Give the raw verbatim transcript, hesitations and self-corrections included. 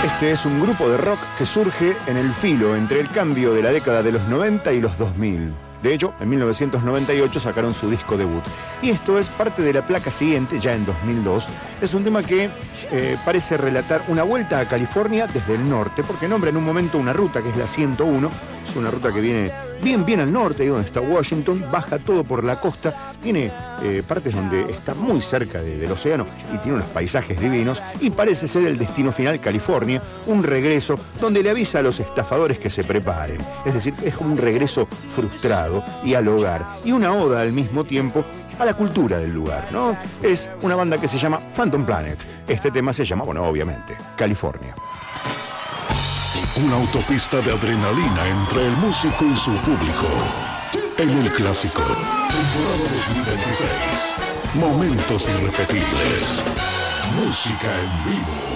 Este es un grupo de rock que surge en el filo entre el cambio de la década de los noventa y los dos mil. De hecho, en mil novecientos noventa y ocho sacaron su disco debut. Y esto es parte de la placa siguiente, ya en dos mil dos. Es un tema que eh, parece relatar una vuelta a California desde el norte, porque nombra en un momento una ruta que es la ciento uno. Es una ruta que viene bien, bien al norte, ahí donde está Washington, baja todo por la costa, tiene eh, partes donde está muy cerca de, del océano y tiene unos paisajes divinos, y parece ser el destino final California, un regreso donde le avisa a los estafadores que se preparen. Es decir, es como un regreso frustrado y al hogar, y una oda al mismo tiempo a la cultura del lugar, ¿no? Es una banda que se llama Phantom Planet. Este tema se llama, bueno, obviamente, California. Una autopista de adrenalina entre el músico y su público. En el clásico, temporada dos mil veintiséis. Momentos irrepetibles. Música en vivo.